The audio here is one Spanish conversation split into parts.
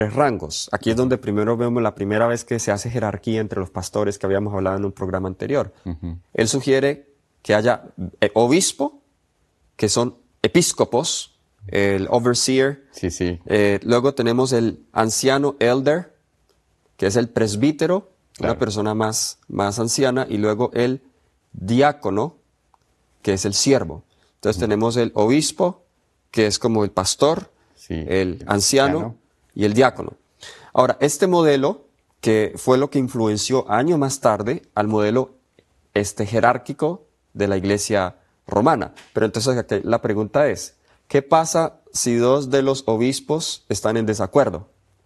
rangos. Aquí es donde primero vemos la primera vez que se hace jerarquía entre los pastores que habíamos hablado en un programa anterior. Él sugiere que haya obispo, que son episcopos, el overseer. Sí, sí. Luego tenemos el anciano, elder, que es el presbítero, Claro. una persona más anciana, y luego el diácono, que es el siervo. Entonces tenemos el obispo, que es como el pastor, Sí, el anciano y el diácono. Ahora, este modelo, que fue lo que influenció años más tarde al modelo jerárquico de la iglesia romana. Pero entonces aquí la pregunta es, ¿qué pasa si dos de los obispos están en desacuerdo?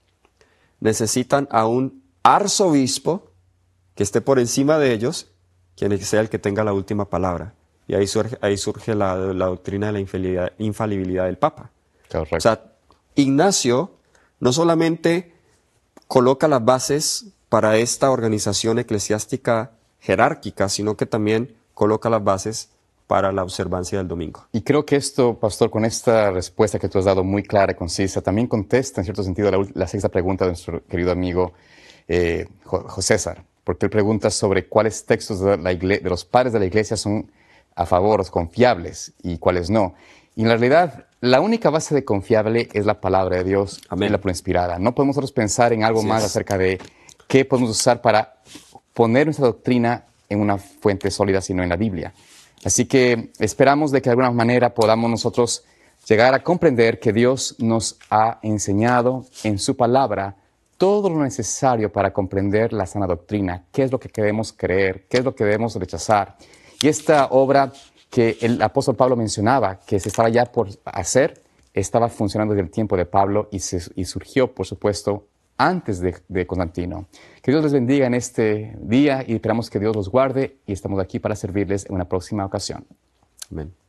Necesitan a un arzobispo que esté por encima de ellos, quien sea el que tenga la última palabra. Y ahí surge la doctrina de la infalibilidad del Papa. Correcto. O sea, Ignacio no solamente coloca las bases para esta organización eclesiástica jerárquica, sino que también coloca las bases para la observancia del domingo. Y creo que esto, pastor, con esta respuesta que tú has dado muy clara y concisa, también contesta en cierto sentido la sexta pregunta de nuestro querido amigo José César, porque él pregunta sobre cuáles textos de los padres de la iglesia son a favor, confiables, y cuáles no. Y en realidad, la única base de confiable es la palabra de Dios. Amén. Y la inspirada. No podemos nosotros pensar en algo Así más es. acerca de qué podemos usar para poner nuestra doctrina en una fuente sólida, sino en la Biblia. Así que esperamos de que de alguna manera podamos nosotros llegar a comprender que Dios nos ha enseñado en su palabra todo lo necesario para comprender la sana doctrina, qué es lo que debemos creer, qué es lo que debemos rechazar. Y esta obra que el apóstol Pablo mencionaba, que se estaba ya por hacer, estaba funcionando desde el tiempo de Pablo y surgió, por supuesto, antes de Constantino. Que Dios les bendiga en este día y esperamos que Dios los guarde y estamos aquí para servirles en una próxima ocasión. Amén.